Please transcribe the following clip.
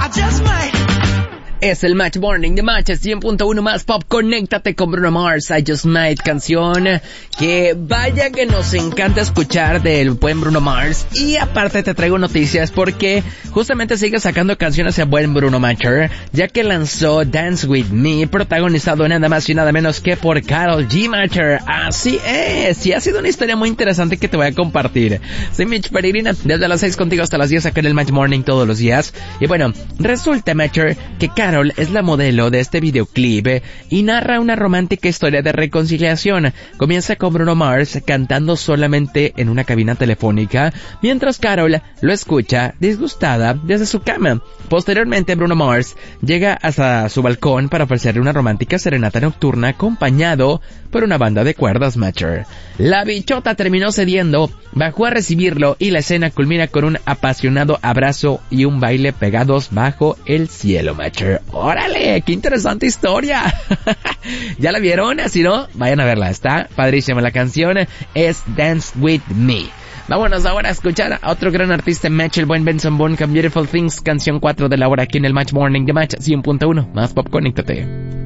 Es el Match Morning de Match 100.1 más pop. Conéctate con Bruno Mars, I Just Might, canción que vaya que nos encanta escuchar del buen Bruno Mars. Y aparte te traigo noticias porque justamente sigue sacando canciones el buen Bruno Matcher, ya que lanzó Dance With Me, protagonizado nada más y nada menos que por Karol G. Matcher. Así es, y ha sido una historia muy interesante que te voy a compartir. Soy Mitch Peregrina, desde las 6 contigo hasta las 10 acá en el Match Morning todos los días. Y bueno, resulta, Matcher, que Karol es la modelo de este videoclip y narra una romántica historia de reconciliación. Comienza con Bruno Mars cantando solamente en una cabina telefónica, mientras Karol lo escucha disgustada desde su cama. Posteriormente, Bruno Mars llega hasta su balcón para ofrecerle una romántica serenata nocturna acompañado por una banda de cuerdas, Matcher. La bichota terminó cediendo, bajó a recibirlo y la escena culmina con un apasionado abrazo y un baile pegados bajo el cielo, Matcher. ¡Órale! ¡Qué interesante historia! ¿Ya la vieron? Si no, vayan a verla. Está padrísima. La canción es Dance With Me. Vámonos ahora a escuchar a otro gran artista en Match, el buen Benson Boone, con Beautiful Things, canción 4 de la hora aquí en el Match Morning de Match 100.1. Más pop, conéctate.